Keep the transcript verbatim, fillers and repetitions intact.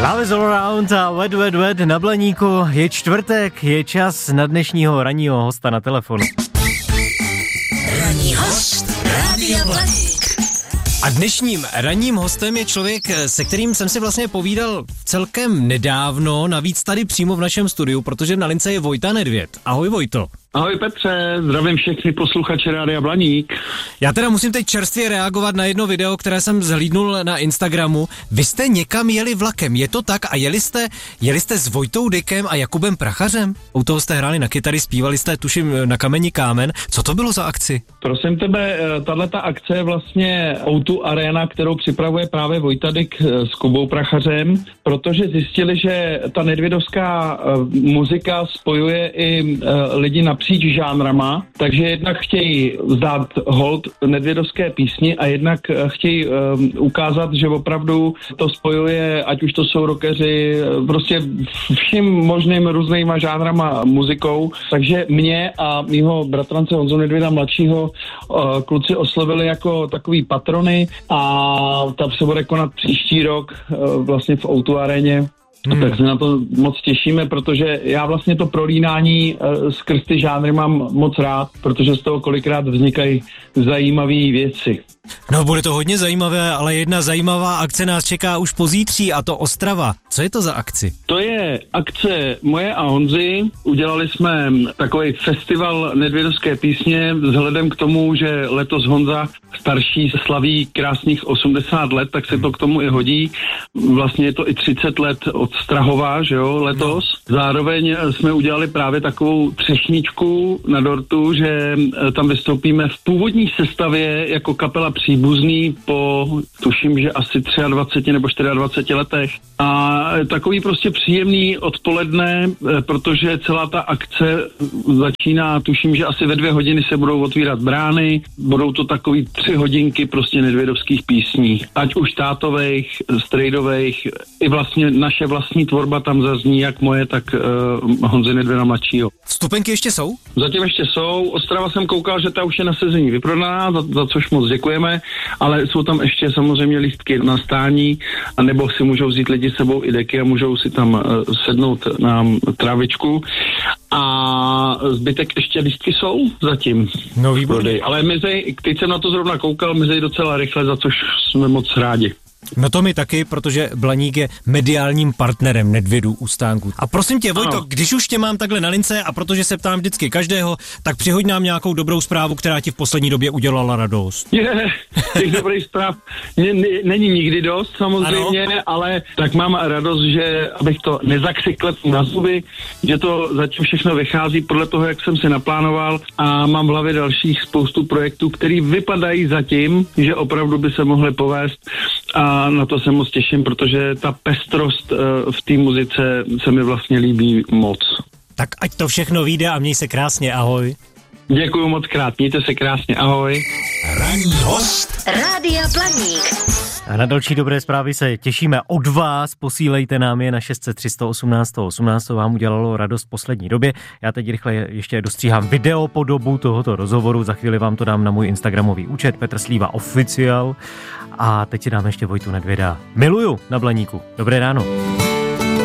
Love is all around a wet, wet, wet na Blaníku. Je čtvrtek, je čas na dnešního ranního hosta na telefonu. Ranní host Rádia Blaník. A dnešním ranním hostem je člověk, se kterým jsem si vlastně povídal celkem nedávno, navíc tady přímo v našem studiu, protože na lince je Vojta Nedvěd. Ahoj Vojto. Ahoj Petře, zdravím všechny posluchače Rádia Blaník. Já teda musím teď čerstvě reagovat na jedno video, které jsem zhlídnul na Instagramu. Vy jste někam jeli vlakem, je to tak? A jeli jste, jeli jste s Vojtou Dykem a Jakubem Prachařem? U toho jste hráli na kytary, zpívali jste, tuším, Na kameni kámen. Co to bylo za akci? Prosím tebe, tahleta akce je vlastně ó dva Arena, kterou připravuje právě Vojta Dyk s Kubou Prachařem, protože zjistili, že ta nedvědovská muzika spojuje i lidi na napříč žánrama, takže jednak chtějí vzdát hold nedvědovské písni a jednak chtějí um, ukázat, že opravdu to spojuje, ať už to jsou rockeři, prostě vším možným různýma žánrama muzikou, takže mě a mýho bratrance Honzu Nedvěda mladšího uh, kluci oslovili jako takový patrony a ta se bude konat příští rok uh, vlastně v ó dva Aréně. Hmm. Tak se na to moc těšíme, protože já vlastně to prolínání uh, skrz ty žánry mám moc rád, protože z toho kolikrát vznikají zajímavé věci. No, bude to hodně zajímavé, ale jedna zajímavá akce nás čeká už pozítří, a to Ostrava. Co je to za akci? To je akce moje a Honzy. Udělali jsme takový festival nedvědovské písně vzhledem k tomu, že letos Honza starší slaví krásných osmdesát let, tak se to k tomu i hodí. Vlastně je to i třicet let od Strahova, že jo, letos. Zároveň jsme udělali právě takovou třešničku na dortu, že tam vystoupíme v původní sestavě jako kapela Příbuzný po, tuším, že asi dvacet tři nebo dvacet čtyři letech. A takový prostě příjemný odpoledne, protože celá ta akce začíná, tuším, že asi ve dvě hodiny se budou otvírat brány, budou to takový tři hodinky prostě nedvědovských písní. Ať už tátovejch, strejdovejch, i vlastně naše vlastní tvorba tam zazní, jak moje, tak uh, Honzy Nedvěda mladšího. Vstupenky ještě jsou? Zatím ještě jsou. Ostrava jsem koukal, že ta už je na sezení vyprodaná, za, za což moc děkujeme, ale jsou tam ještě samozřejmě lístky na stání, anebo si můžou vzít lidi s sebou i deky a můžou si tam uh, sednout na trávičku. A zbytek ještě lístky jsou zatím. No výborně. Ale mizej, teď jsem na to zrovna koukal, mizej docela rychle, za což jsme moc rádi. No to mi taky, protože Blaník je mediálním partnerem Nedvědů u stánku. A prosím tě, Vojto, ano. Když už tě mám takhle na lince a protože se ptám vždycky každého, tak přihoď nám nějakou dobrou zprávu, která ti v poslední době udělala radost. Je, těch dobrých zpráv není nikdy dost samozřejmě, ano. Ale tak mám radost, že abych to nezakřikl na zuby, že to zatím všechno vychází podle toho, jak jsem si naplánoval a mám v hlavě dalších spoustu projektů, který vypadají zatím, že opravdu by se mohly povést. A na to se moc těším, protože ta pestrost uh, v té muzice se mi vlastně líbí moc. Tak ať to všechno vyjde a měj se krásně, ahoj. Děkuju moc krát, mějte se krásně, ahoj. Ranní host Rádia Blaník. A na další dobré zprávy se těšíme od vás, posílejte nám je na šest set tři sto osmnáct osmnáct, to vám udělalo radost v poslední době. Já teď rychle ještě dostříhám video podobu tohoto rozhovoru, za chvíli vám to dám na můj instagramový účet Petr Slíva Official a teď si dáme ještě Vojtu Nedvěda. Miluju na Blaníku. Dobré ráno.